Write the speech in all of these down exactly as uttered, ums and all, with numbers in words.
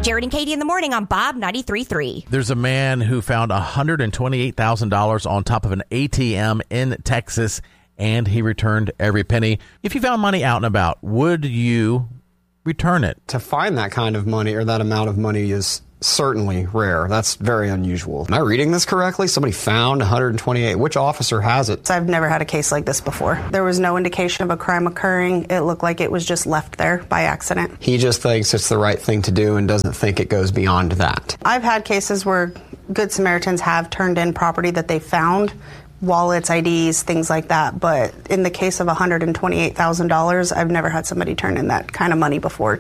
Jared and Katie in the morning on Bob ninety-three point three. There's a man who found one hundred twenty-eight thousand dollars on top of an A T M in Texas, and he returned every penny. If you found money out and about, would you return it? To find that kind of money or that amount of money is certainly rare. That's very unusual. Am I reading this correctly? Somebody found one hundred twenty-eight. Which officer has it? I've never had a case like this before. There was no indication of a crime occurring. It looked like it was just left there by accident. He just thinks it's the right thing to do and doesn't think it goes beyond that. I've had cases where Good Samaritans have turned in property that they found, wallets, I Ds, things like that. But in the case of one hundred twenty-eight thousand dollars, I've never had somebody turn in that kind of money before.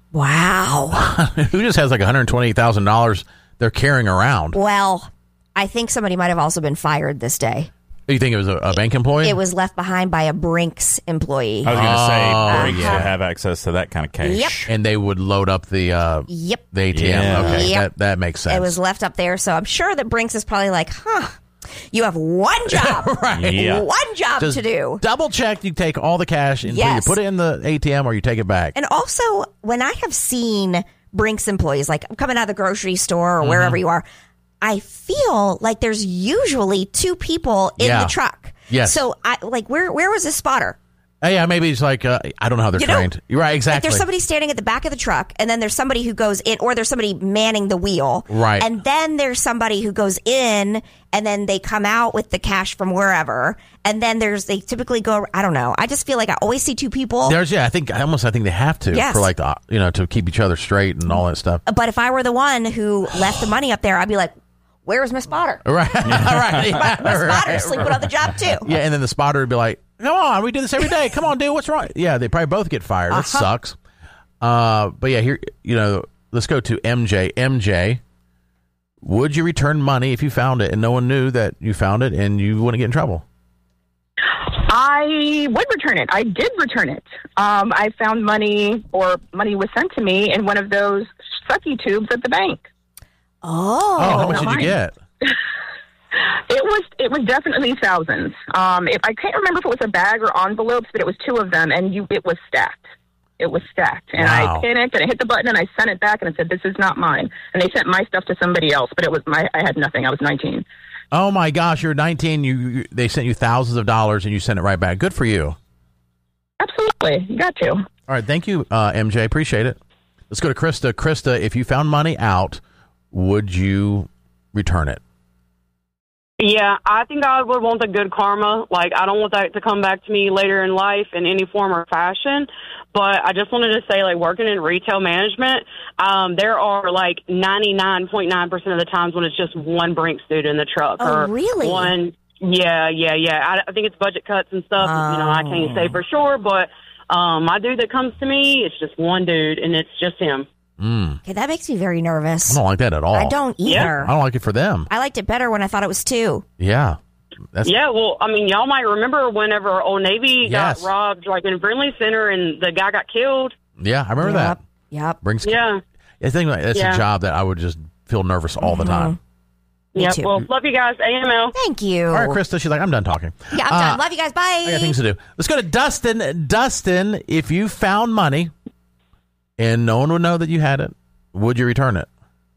Wow. Who just has like one hundred twenty-eight thousand dollars they're carrying around? Well, I think somebody might have also been fired this day. You think it was a, a bank employee? It was left behind by a Brinks employee. I was going to say, Oh, Brinks yeah. would have access to that kind of cash. Yep. And they would load up the uh, Yep. the A T M. Yeah. Okay, Yep. that, that makes sense. It was left up there, so I'm sure that Brinks is probably like, huh, you have one job. Right. Yeah. One job Just to do. double check you take all the cash and Yes. you put it in the A T M or you take it back. And also, when I have seen Brinks employees, like coming out of the grocery store or wherever you are, I feel like there's usually two people in Yeah. the truck. Yes. So, I like, where where was this spotter? Oh, yeah, maybe it's like, uh, I don't know how they're You know, trained. You're right, Like, exactly. there's somebody standing at the back of the truck, and then there's somebody who goes in, or there's somebody manning the wheel. Right. And then there's somebody who goes in, and then they come out with the cash from wherever. And then there's, they typically go, I don't know. I just feel like I always see two people. There's, yeah, I think, I almost, I think they have to Yes. for like, the, you know, to keep each other straight and all that stuff. But if I were the one who left the money up there, I'd be like, where's my spotter? Right. right. My, my spotter's right. sleeping on the job, too. Yeah, and then the spotter would be like, come on, we do this every day. Come on, dude, what's wrong? Yeah, they probably both get fired. That Uh-huh. sucks. Uh, but yeah, here, you know, let's go to M J. M J, would you return money if you found it and no one knew that you found it and you wouldn't get in trouble? I would return it. I did return it. Um, I found money, or money was sent to me in one of those sucky tubes at the bank. Oh. Oh, how much did you mine. get? It was it was definitely thousands. Um, if I can't remember if it was a bag or envelopes, but it was two of them, and you it was stacked. It was stacked, and Wow. I panicked and I hit the button and I sent it back and I said, "This is not mine." And they sent my stuff to somebody else, but it was my I had nothing. I was nineteen. Oh my gosh, you're nineteen. You, you they sent you thousands of dollars and you sent it right back. Good for you. Absolutely, you got to. All right, thank you, uh, M J. Appreciate it. Let's go to Krista. Krista, if you found money out, would you return it? Yeah, I think I would want the good karma. Like, I don't want that to come back to me later in life in any form or fashion. But I just wanted to say, like, working in retail management, um, there are, like, ninety-nine point nine percent of the times when it's just one Brinks dude in the truck. Oh, or really? One, yeah, yeah, yeah. I, I think it's budget cuts and stuff. Oh. You know, I can't say for sure. But um, my dude that comes to me, it's just one dude, and it's just him. Mm, Okay, that makes me very nervous. I don't like that at all. I don't either. I don't like it for them. I liked it better when I thought it was two. Yeah. That's, Yeah, well, I mean, y'all might remember whenever Old Navy Yes. got robbed, like in Brinley Center, and the guy got killed. yeah, I remember that. Yep. Yep. Brings. Yeah. I think that's Yeah. a job that I would just feel nervous all the time. Me Yeah. too. Well, love you guys. A M L. Thank you. All right, Krista, she's like, I'm done talking. Yeah, I'm Uh, done. Love you guys. Bye. I got things to do. Let's go to Dustin. Dustin, if you found money and no one would know that you had it, would you return it?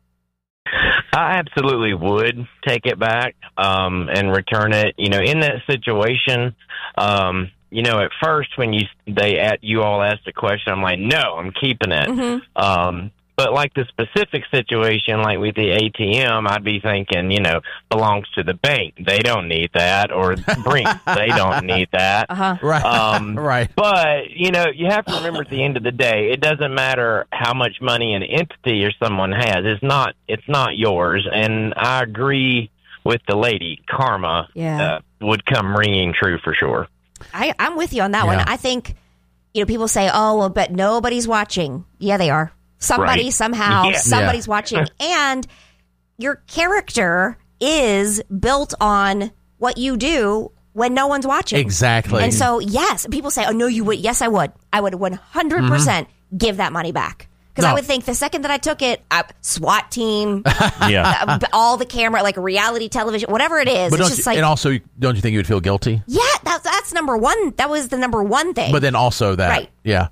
I absolutely would take it back um, and return it. You know, in that situation, um, you know, at first when you they at you all asked a question, I'm like, no, I'm keeping it. Mm-hmm. Um, but like the specific situation, like with the A T M, I'd be thinking, you know, belongs to the bank. They don't need that, or Brinks. They don't need that. Uh-huh. Right. Um, right. But, you know, you have to remember at the end of the day, it doesn't matter how much money an entity or someone has. It's not it's not yours. And I agree with the lady. Karma Yeah. uh, would come ringing true for sure. I, I'm with you on that Yeah. one. I think, you know, people say, oh, well, but nobody's watching. Yeah, they are. Somebody, Right. somehow, Yeah. somebody's Yeah. watching. And your character is built on what you do when no one's watching. Exactly. And so, yes, people say, oh, no, you would. Yes, I would. I would one hundred percent give that money back. Because No. I would think the second that I took it, I, SWAT team, Yeah. uh, all the camera, like reality television, whatever it is, But it's don't just you, like, and also, don't you think you would feel guilty? yeah, that's, that's number one. That was the number one thing. But then also that, Right. yeah.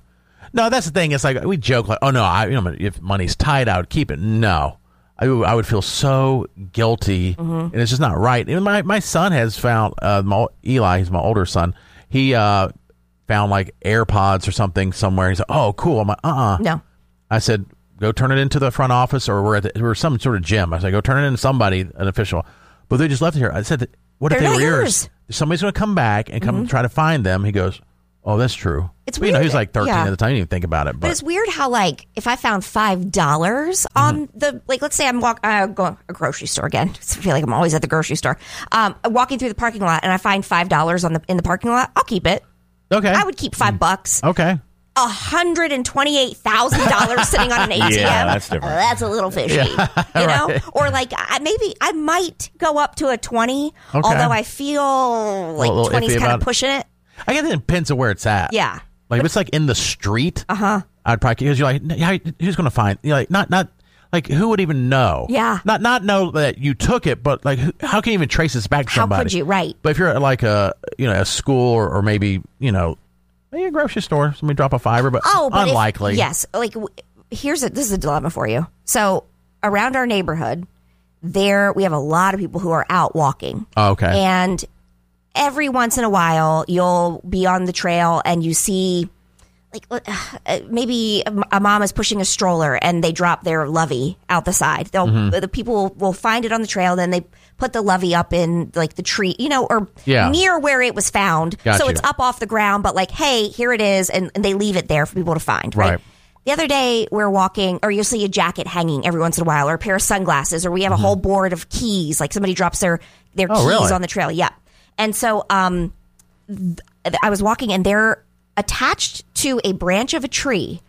No, that's the thing. It's like we joke like, oh no, I, you know, if money's tight, I would keep it. No, I, w- I would feel so guilty, mm-hmm. and it's just not right. And my my son has found uh, my, Eli, he's my older son. He uh, found like AirPods or something somewhere. He's like, oh, cool. I'm like, uh, uh no. I said, go turn it into the front office, or we're at the, we're some sort of gym. I said, go turn it into somebody, an official. But they just left it here. I said, what They're if they were yours? yours? Somebody's going to come back and come mm-hmm. try to find them. He goes, oh, that's true. It's well, weird. You know, he's like thirteen yeah. at the time. He didn't even think about it. But, but it's weird how, like, if I found five dollars mm-hmm. on the, like, let's say I'm walking, I go to a grocery store again. I feel like I'm always at the grocery store. Um, walking through the parking lot and I find five dollars on the in the parking lot. I'll keep it. Okay. I would keep five bucks. Okay. one hundred twenty-eight thousand dollars sitting on an A T M. Yeah, that's different. Uh, that's a little fishy. Yeah, you know? right. Or like I, maybe I might go up to a twenty, Okay. although I feel like A little twenty's iffy kind about of it. pushing it. I guess it depends on where it's at. Yeah. Like if it's like in the street, Uh huh. I'd probably, because you're like, yeah, who's going to find? You're like, not, not, like who would even know? Yeah. Not, not know that you took it, but like, who, how can you even trace this back to How somebody? could you? Right. But if you're at like a, you know, a school or, or maybe, you know, maybe a grocery store, somebody drop a fiver, but, Oh, but if- unlikely. yes. Like w- here's a this is a dilemma for you. So around our neighborhood, there we have a lot of people who are out walking. Oh, okay. And every once in a while, you'll be on the trail and you see, like, uh, maybe a a mom is pushing a stroller and they drop their lovey out the side. They'll Mm-hmm. the people will find it on the trail, then they put the lovey up in like the tree, you know, or Yeah. near where it was found. Got so you. it's up off the ground, but like, hey, here it is, and, and they leave it there for people to find. Right. Right. The other day, we're walking, or you'll see a jacket hanging every once in a while, or a pair of sunglasses, or we have a whole board of keys. Like somebody drops their their Mm-hmm. Oh, keys really? on the trail. Yeah. And so um, th- I was walking, and there, attached to a branch of a tree,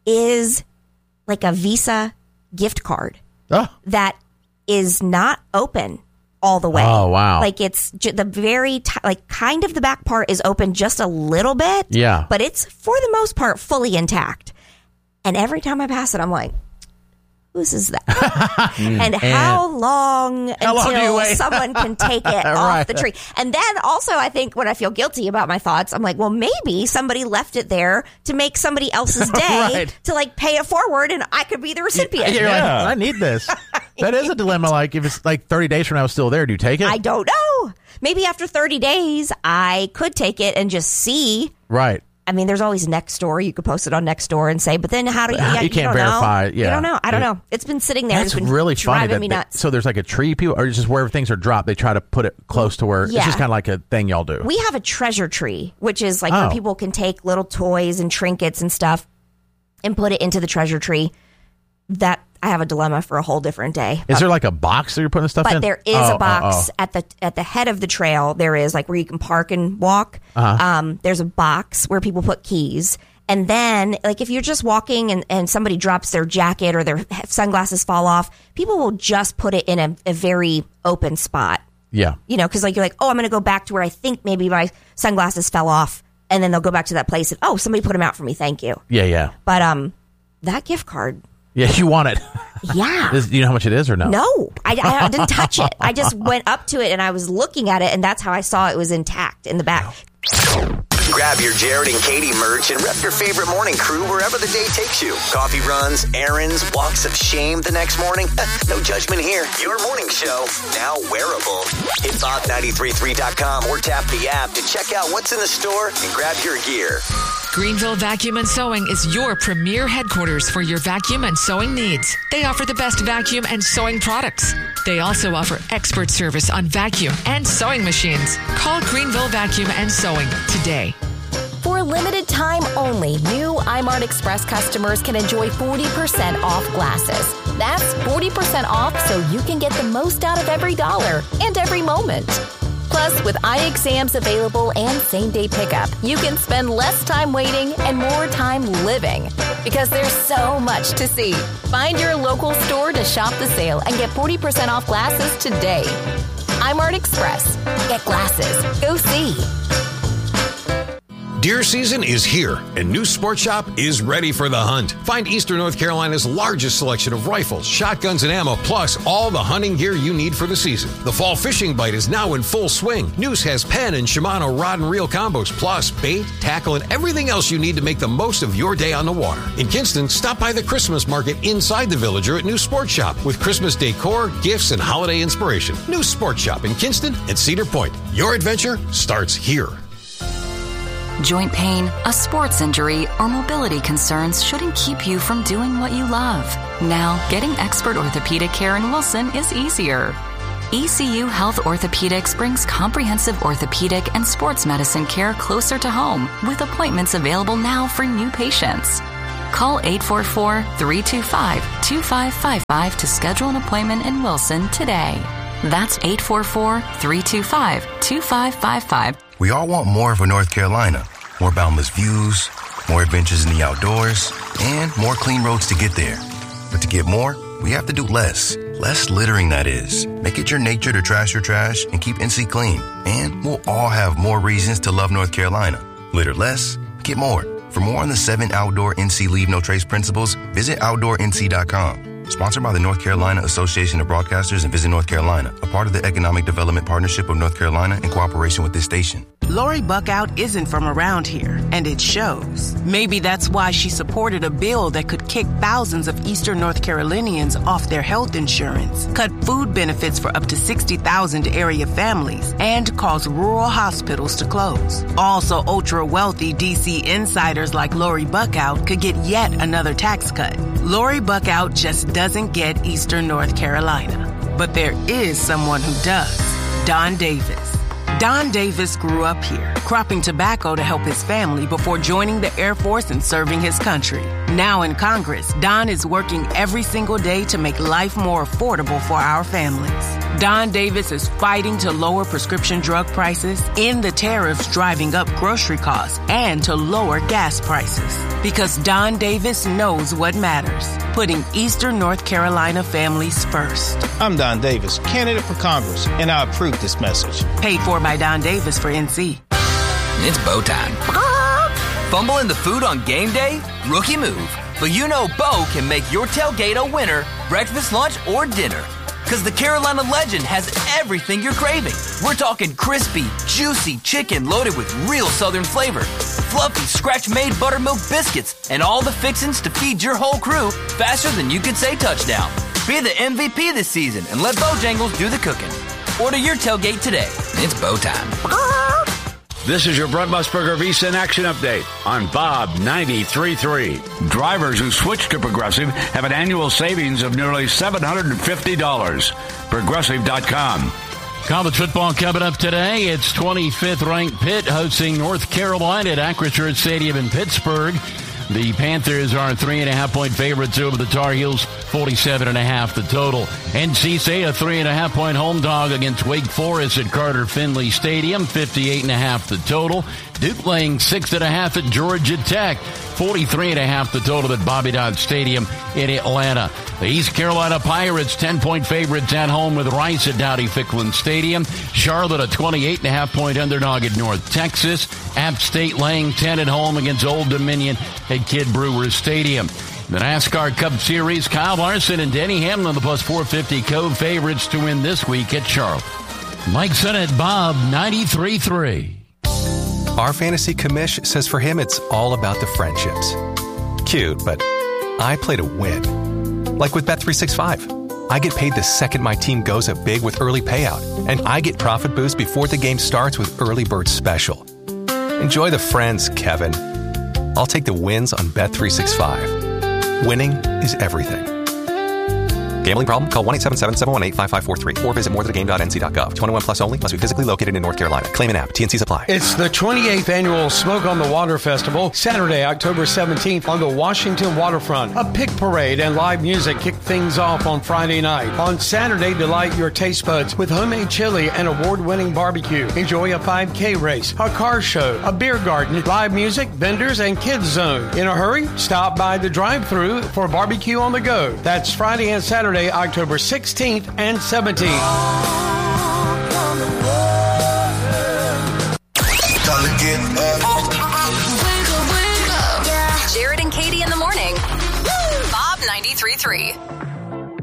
is like a Visa gift card Oh, that is not open all the way. Oh, wow. Like it's j- the very t- like kind of the back part is open just a little bit. Yeah. But it's for the most part fully intact. And every time I pass it, I'm like, whose is that? and how long How long do you until wait? someone can take it off Right. the tree? And then also, I think when I feel guilty about my thoughts, I'm like, well, maybe somebody left it there to make somebody else's day Right. to like pay it forward, and I could be the recipient. You're like, Yeah. I need this. That is a dilemma. Like if it's like thirty days from now, it's still there. Do you take it? I don't know. Maybe after thirty days, I could take it and just see. Right. I mean, there's always Nextdoor. You could post it on Nextdoor and say, but then how do you? But Yeah, you can't don't verify know. it, yeah. You don't know. I don't Yeah. know. It's been sitting there. That's it's been really funny. driving That me they- nuts. so there's like a tree, people, or just wherever things are dropped, they try to put it close to where Yeah. it's just kind of like a thing y'all do. We have a treasure tree, which is like Oh. where people can take little toys and trinkets and stuff and put it into the treasure tree. That I have a dilemma for a whole different day. Is there like a box that you're putting stuff in? But there is Oh, a box oh, oh. at the at the head of the trail. There is like where you can park and walk. Uh-huh. Um, there's a box where people put keys. And then, like, if you're just walking and, and somebody drops their jacket or their sunglasses fall off, people will just put it in a, a very open spot. Yeah. You know, because like you're like, oh, I'm going to go back to where I think maybe my sunglasses fell off, and then they'll go back to that place and oh, somebody put them out for me, thank you. Yeah, yeah. But um, that gift card, Yeah, you want it. yeah. Is, do you know how much it is or no? No, I, I didn't touch it. I just went up to it and I was looking at it, and that's how I saw it was intact in the back. Grab your Jared and Katie merch and rep your favorite morning crew wherever the day takes you. Coffee runs, errands, walks of shame the next morning. No judgment here. Your morning show, now wearable. Hit bob nine three three dot com or tap the app to check out what's in the store and grab your gear. Greenville Vacuum and Sewing is your premier headquarters for your vacuum and sewing needs. They offer the best vacuum and sewing products. They also offer expert service on vacuum and sewing machines. Call Greenville Vacuum and Sewing today. For a limited time only, new iMart Express customers can enjoy forty percent off glasses. That's forty percent off so you can get the most out of every dollar and every moment. Plus, with eye exams available and same-day pickup, you can spend less time waiting and more time living. Because there's so much to see. Find your local store to shop the sale and get forty percent off glasses today. iMart Express. Get glasses. Go see. Deer season is here, and New Sport Shop is ready for the hunt. Find Eastern North Carolina's largest selection of rifles, shotguns, and ammo, plus all the hunting gear you need for the season. The fall fishing bite is now in full swing. News has Penn and Shimano rod and reel combos, plus bait, tackle, and everything else you need to make the most of your day on the water. In Kinston, stop by the Christmas market inside the Villager at New Sport Shop with Christmas decor, gifts, and holiday inspiration. New Sport Shop in Kinston and Cedar Point. Your adventure starts here. Joint pain, a sports injury, or mobility concerns shouldn't keep you from doing what you love. Now, getting expert orthopedic care in Wilson is easier. E C U Health Orthopedics brings comprehensive orthopedic and sports medicine care closer to home, with appointments available now for new patients. Call eight four four, three two five, two five five five to schedule an appointment in Wilson today. That's eight four four, three two five, two five five five. We all want more of a North Carolina. More boundless views, more adventures in the outdoors, and more clean roads to get there. But to get more, we have to do less. Less littering, that is. Make it your nature to trash your trash and keep N C clean. And we'll all have more reasons to love North Carolina. Litter less, get more. For more on the seven outdoor N C Leave No Trace principles, visit outdoor N C dot com. Sponsored by the North Carolina Association of Broadcasters and Visit North Carolina, a part of the Economic Development Partnership of North Carolina in cooperation with this station. Lori Buckout isn't from around here, and it shows. Maybe that's why she supported a bill that could kick thousands of Eastern North Carolinians off their health insurance, cut food benefits for up to sixty thousand area families, and cause rural hospitals to close. Also, ultra-wealthy D C insiders like Lori Buckout could get yet another tax cut. Lori Buckout just doesn't get Eastern North Carolina. But there is someone who does. Don Davis. Don Davis grew up here, cropping tobacco to help his family before joining the Air Force and serving his country. Now in Congress, Don is working every single day to make life more affordable for our families. Don Davis is fighting to lower prescription drug prices, end the tariffs driving up grocery costs, and to lower gas prices. Because Don Davis knows what matters, putting Eastern North Carolina families first. I'm Don Davis, candidate for Congress, and I approve this message. Paid for by Don Davis for N C. It's Bo time. Fumbling the food on game day? Rookie move. But you know Bo can make your tailgate a winner, breakfast, lunch, or dinner. Because the Carolina Legend has everything you're craving. We're talking crispy, juicy chicken loaded with real Southern flavor, fluffy, scratch-made buttermilk biscuits, and all the fixins to feed your whole crew faster than you could say touchdown. Be the M V P this season and let Bojangles do the cooking. Order your tailgate today. It's Bo time. This is your Brent Musburger Visa in Action Update on Bob ninety-three point three. Drivers who switch to Progressive have an annual savings of nearly seven hundred fifty dollars. Progressive dot com. College football coming up today. It's twenty-fifth ranked Pitt hosting North Carolina at Acrisure Stadium in Pittsburgh. The Panthers are three and a half point favorites over the Tar Heels, forty-seven and a half the total. N C State a three and a half point home dog against Wake Forest at Carter Finley Stadium, fifty-eight and a half the total. Duke laying six and a half at Georgia Tech, forty-three and a half the total at Bobby Dodd Stadium in Atlanta. The East Carolina Pirates ten point favorites at home with Rice at Dowdy Ficklen Stadium. Charlotte a twenty-eight and a half point underdog at North Texas. App State laying ten at home against Old Dominion at Kid Brewer Stadium. The NASCAR Cup Series, Kyle Larson and Denny Hamlin, the plus four fifty co-favorites to win this week at Charlotte. Mike Sennett, Bob ninety-three point three. Our fantasy commish says for him it's all about the friendships. Cute, but I play to win. Like with Bet three sixty-five. I get paid the second my team goes up big with early payout, and I get profit boost before the game starts with Early Bird Special. Enjoy the friends, Kevin. I'll take the wins on Bet three sixty-five. Winning is everything. Gambling problem? Call one eight seven seven, seven one eight, five five four three or visit more than the game dot n c dot gov. twenty-one plus only. Must be physically located in North Carolina. Claim an app. T N Cs apply. It's the twenty-eighth Annual Smoke on the Water Festival, Saturday, October seventeenth on the Washington waterfront. A pig parade and live music kick things off on Friday night. On Saturday, delight your taste buds with homemade chili and award-winning barbecue. Enjoy a five K race, a car show, a beer garden, live music, vendors, and kids zone. In a hurry? Stop by the drive-thru for barbecue on the go. That's Friday and Saturday, October sixteenth and seventeenth.